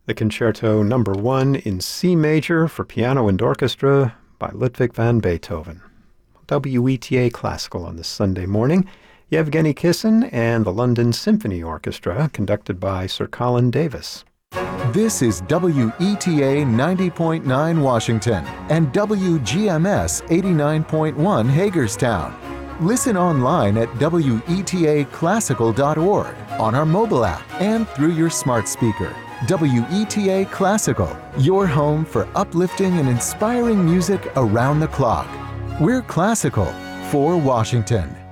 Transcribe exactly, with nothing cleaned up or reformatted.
The Concerto Number One in C major for piano and orchestra by Ludwig van Beethoven. W E T A Classical on this Sunday morning. Yevgeny Kissin and the London Symphony Orchestra, conducted by Sir Colin Davis. This is W E T A ninety point nine Washington and W G M S eighty-nine point one Hagerstown. Listen online at W E T A classical dot org, on our mobile app, and through your smart speaker. W E T A Classical, your home for uplifting and inspiring music around the clock. We're classical for Washington.